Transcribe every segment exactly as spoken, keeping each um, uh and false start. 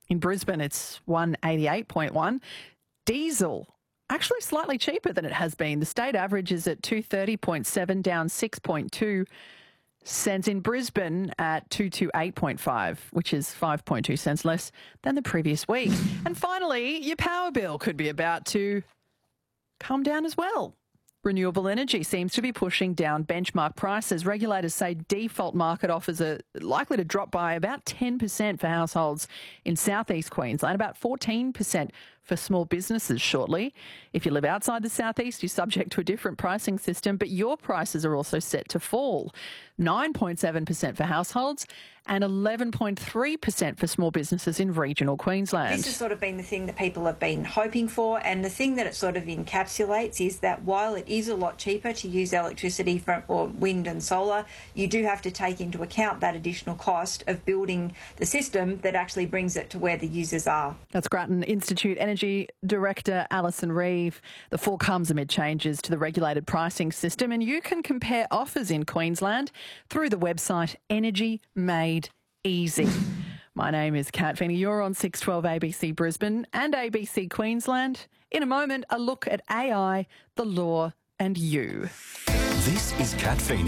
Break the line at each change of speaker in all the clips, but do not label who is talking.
In Brisbane, it's one eighty-eight point one. Diesel, actually slightly cheaper than it has been. The state average is at two thirty point seven, down six point two cents. In Brisbane at two twenty-eight point five, which is five point two cents less than the previous week. And finally, your power bill could be about to come down as well. Renewable energy seems to be pushing down benchmark prices. Regulators say default market offers are likely to drop by about ten percent for households in southeast Queensland, about fourteen percent for small businesses shortly. If you live outside the southeast, you're subject to a different pricing system, but your prices are also set to fall. nine point seven percent for households and eleven point three percent for small businesses in regional Queensland.
This has sort of been the thing that people have been hoping for, and the thing that it sort of encapsulates is that while it is a lot cheaper to use electricity from or wind and solar, you do have to take into account that additional cost of building the system that actually brings it to where the users are.
That's Grattan Institute Energy Director Alison Reeve. The fall comes amid changes to the regulated pricing system, and you can compare offers in Queensland through the website Energy Made Easy. My name is Kat Feeney. You're on six twelve A B C Brisbane and A B C Queensland. In a moment, a look at A I, the law and you.
This is Kat Feeney.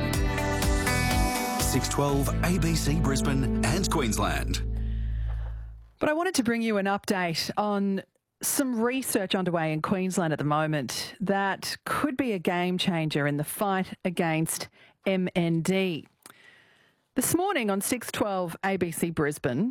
six twelve A B C Brisbane and Queensland.
But I wanted to bring you an update on some research underway in Queensland at the moment that could be a game changer in the fight against M N D. This morning on six twelve A B C Brisbane,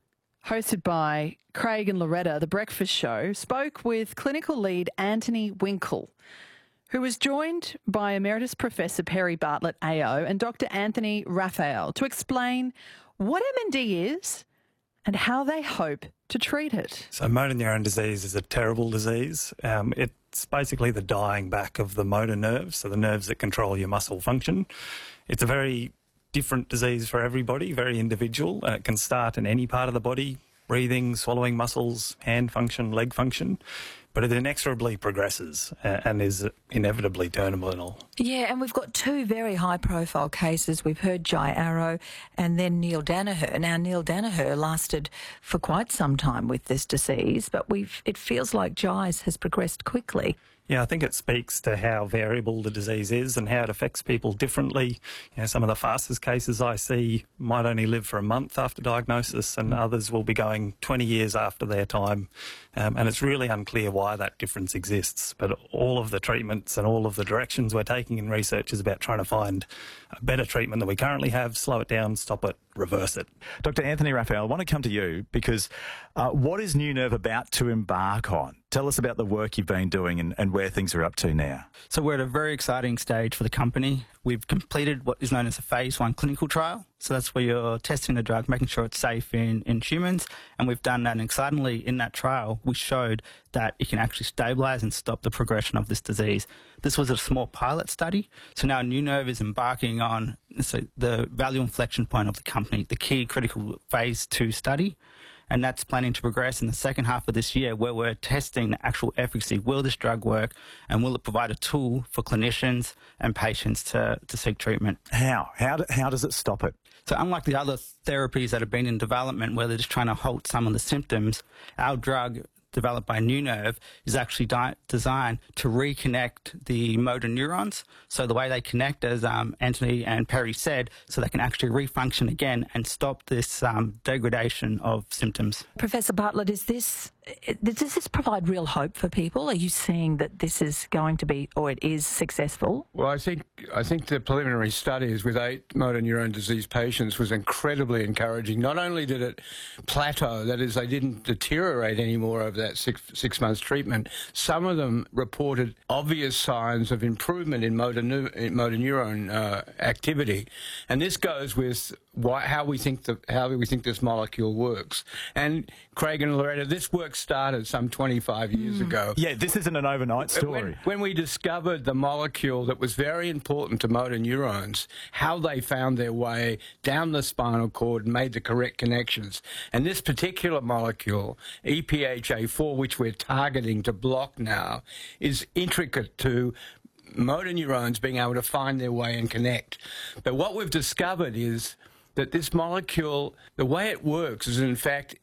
hosted by Craig and Loretta, The Breakfast Show spoke with clinical lead Anthony Winkle, who was joined by Emeritus Professor Perry Bartlett A O and Doctor Anthony Raphael to explain what M N D is and how they hope to treat it.
So motor neuron disease is a terrible disease. Um, it's basically the dying back of the motor nerves, so the nerves that control your muscle function. It's a very different disease for everybody, very individual. Uh, it can start in any part of the body, breathing, swallowing muscles, hand function, leg function, but it inexorably progresses uh, and is inevitably terminal.
Yeah, and we've got two very high-profile cases. We've heard Jai Arrow and then Neil Danaher. Now, Neil Danaher lasted for quite some time with this disease, but we've it feels like Jai's has progressed quickly.
Yeah, I think it speaks to how variable the disease is and how it affects people differently. You know, some of the fastest cases I see might only live for a month after diagnosis, and others will be going twenty years after their time. Um, and it's really unclear why that difference exists. But all of the treatments and all of the directions we're taking in research is about trying to find a better treatment than we currently have, slow it down, stop it, reverse it.
Doctor Anthony Raphael, I want to come to you because uh, what is New Nerve about to embark on? Tell us about the work you've been doing and, and where things are up to now.
So we're at a very exciting stage for the company. We've completed what is known as a phase one clinical trial. So that's where you're testing the drug, making sure it's safe in, in humans. And we've done that. And excitingly, in that trial, we showed that it can actually stabilise and stop the progression of this disease. This was a small pilot study. So now New Nerve is embarking on so the value inflection point of the company, the key critical phase two study. And that's planning to progress in the second half of this year, where we're testing the actual efficacy. Will this drug work, and will it provide a tool for clinicians and patients to, to seek treatment?
How? How, do, how does it stop it?
So unlike the other therapies that have been in development where they're just trying to halt some of the symptoms, our drug, developed by New Nerve, is actually di- designed to reconnect the motor neurons. So the way they connect, as um, Anthony and Perry said, so they can actually refunction again and stop this um, degradation of symptoms.
Professor Bartlett, is this does this provide real hope for people? Are you seeing that this is going to be, or it is successful?
Well, I think I think the preliminary studies with eight motor neuron disease patients was incredibly encouraging. Not only did it plateau, that is, they didn't deteriorate anymore over that six, six months treatment, some of them reported obvious signs of improvement in motor, in motor neuron uh, activity. And this goes with why, how we think the, how we think this molecule works. And Craig and Loretta, this work started some twenty-five years mm. ago.
Yeah, this isn't an overnight story.
When, when we discovered the molecule that was very important to motor neurons, how they found their way down the spinal cord and made the correct connections. And this particular molecule, E P H A four, which we're targeting to block now, is intricate to motor neurons being able to find their way and connect. But what we've discovered is that this molecule, the way it works is, in fact,